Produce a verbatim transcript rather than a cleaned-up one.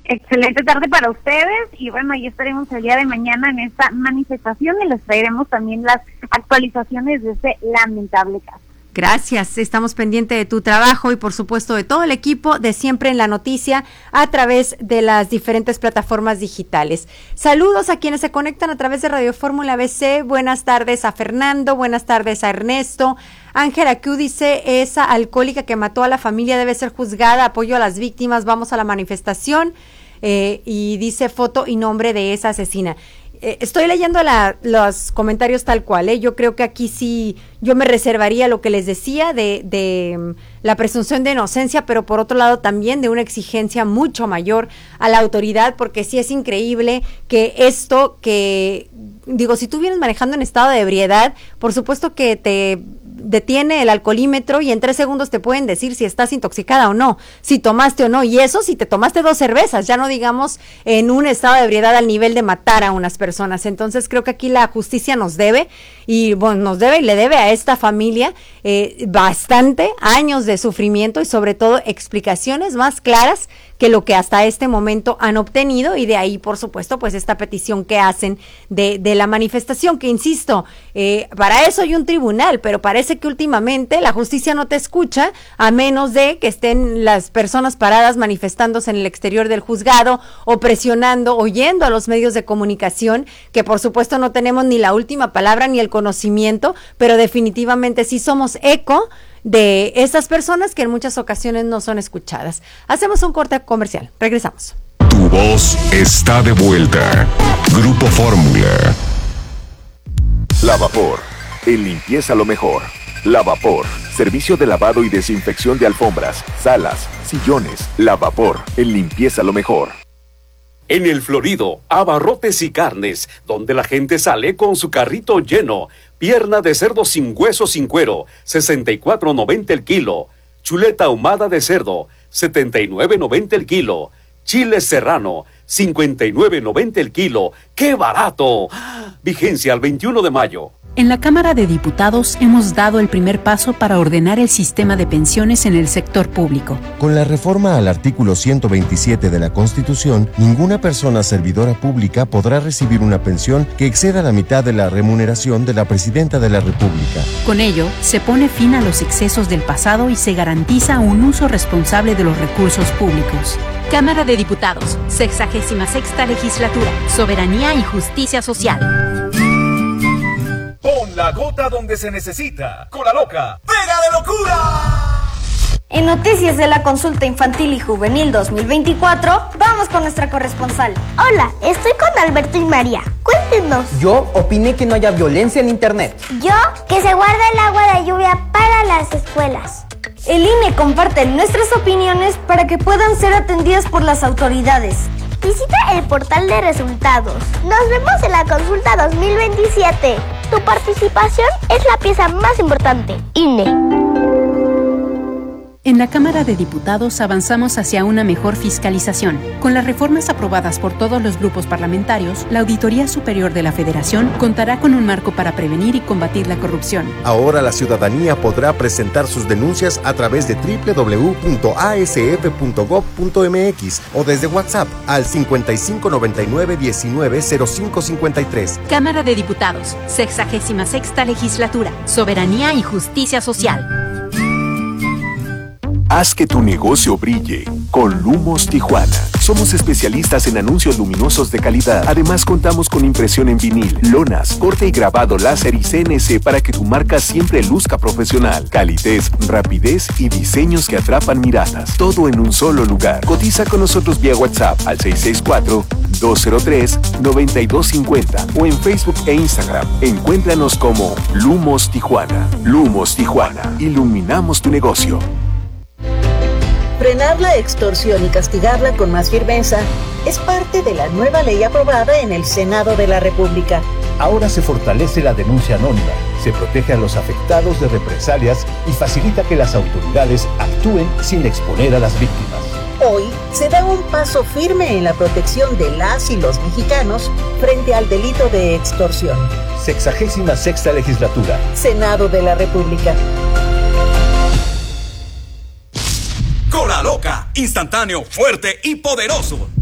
Excelente tarde para ustedes y bueno, ahí estaremos el día de mañana en esta manifestación y les traeremos también las actualizaciones de este lamentable caso. Gracias, estamos pendientes de tu trabajo y por supuesto de todo el equipo de Siempre en la Noticia a través de las diferentes plataformas digitales. Saludos a quienes se conectan a través de Radio Fórmula B C, buenas tardes a Fernando, buenas tardes a Ernesto. Ángela Q dice, esa alcohólica que mató a la familia debe ser juzgada, apoyo a las víctimas, vamos a la manifestación, eh, y dice foto y nombre de esa asesina. Eh, estoy leyendo la, los comentarios tal cual, ¿eh? Yo creo que aquí sí, yo me reservaría lo que les decía de, de um, la presunción de inocencia, pero por otro lado también de una exigencia mucho mayor a la autoridad, porque sí es increíble que esto que, digo, si tú vienes manejando en estado de ebriedad, por supuesto que te detiene el alcoholímetro y en tres segundos te pueden decir si estás intoxicada o no, si tomaste o no, y eso si te tomaste dos cervezas, ya no digamos en un estado de ebriedad al nivel de matar a unas personas. Entonces creo que aquí la justicia nos debe, y bueno, nos debe y le debe a esta familia eh, bastante años de sufrimiento y sobre todo explicaciones más claras que lo que hasta este momento han obtenido, y de ahí, por supuesto, pues esta petición que hacen de, de la manifestación, que insisto, eh, para eso hay un tribunal, pero parece que últimamente la justicia no te escucha, a menos de que estén las personas paradas manifestándose en el exterior del juzgado, o presionando, o yendo a los medios de comunicación, que por supuesto no tenemos ni la última palabra ni el conocimiento, pero definitivamente sí somos eco de estas personas que en muchas ocasiones no son escuchadas. Hacemos un corte comercial, regresamos. Tu voz está de vuelta. Grupo Fórmula. Lavapor, en limpieza lo mejor. Lavapor, servicio de lavado y desinfección de alfombras, salas, sillones. Lavapor, en limpieza lo mejor. En El Florido, abarrotes y carnes, donde la gente sale con su carrito lleno. Pierna de cerdo sin hueso sin cuero, sesenta y cuatro noventa el kilo. Chuleta ahumada de cerdo, setenta y nueve noventa el kilo. Chile serrano, cincuenta y nueve noventa el kilo. ¡Qué barato! Vigencia al veintiuno de mayo. En la Cámara de Diputados hemos dado el primer paso para ordenar el sistema de pensiones en el sector público. Con la reforma al artículo ciento veintisiete de la Constitución, ninguna persona servidora pública podrá recibir una pensión que exceda la mitad de la remuneración de la Presidenta de la República. Con ello, se pone fin a los excesos del pasado y se garantiza un uso responsable de los recursos públicos. Cámara de Diputados, sexagésima sexta legislatura, soberanía y justicia social. Pon la gota donde se necesita. Con la loca, ¡pega de locura! En Noticias de la Consulta Infantil y Juvenil dos mil veinticuatro, vamos con nuestra corresponsal. Hola, estoy con Alberto y María. Cuéntenos. Yo opiné que no haya violencia en internet. Yo, que se guarde el agua de lluvia para las escuelas. El I N E comparte nuestras opiniones para que puedan ser atendidas por las autoridades. Visita el portal de resultados. Nos vemos en la consulta dos mil veintisiete. Tu participación es la pieza más importante. I N E. En la Cámara de Diputados avanzamos hacia una mejor fiscalización. Con las reformas aprobadas por todos los grupos parlamentarios, la Auditoría Superior de la Federación contará con un marco para prevenir y combatir la corrupción. Ahora la ciudadanía podrá presentar sus denuncias a través de doble u doble u doble u punto a s f punto gob punto m x o desde WhatsApp al cincuenta y cinco noventa y nueve diecinueve cero cinco cincuenta y tres. Cámara de Diputados, sexagésima sexta legislatura, soberanía y justicia social. Haz que tu negocio brille con Lumos Tijuana. Somos especialistas en anuncios luminosos de calidad. Además, contamos con impresión en vinil, lonas, corte y grabado láser y C N C para que tu marca siempre luzca profesional. Calidez, rapidez y diseños que atrapan miradas. Todo en un solo lugar. Cotiza con nosotros vía WhatsApp al seis seis cuatro, dos cero tres, nueve dos cinco cero o en Facebook e Instagram. Encuéntranos como Lumos Tijuana. Lumos Tijuana. Iluminamos tu negocio. Frenar la extorsión y castigarla con más firmeza es parte de la nueva ley aprobada en el Senado de la República. Ahora se fortalece la denuncia anónima, se protege a los afectados de represalias y facilita que las autoridades actúen sin exponer a las víctimas. Hoy se da un paso firme en la protección de las y los mexicanos frente al delito de extorsión. Sexagésima sexta legislatura. Senado de la República. Con la loca, instantáneo, fuerte y poderoso.